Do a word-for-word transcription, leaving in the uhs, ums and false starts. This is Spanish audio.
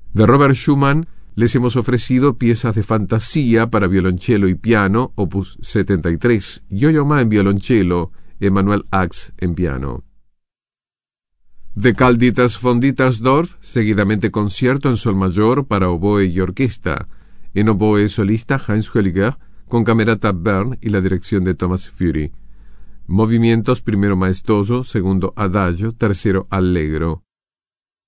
De Robert Schumann les hemos ofrecido piezas de fantasía para violonchelo y piano, opus setenta y tres, Yo-Yo Ma en violonchelo, Emanuel Ax en piano. De Carl Dieters von Dietersdorf, seguidamente concierto en sol mayor para oboe y orquesta, en oboe solista Heinz Hölliger, con camerata Bern y la dirección de Thomas Fury. Movimientos primero maestoso, segundo adagio, tercero allegro.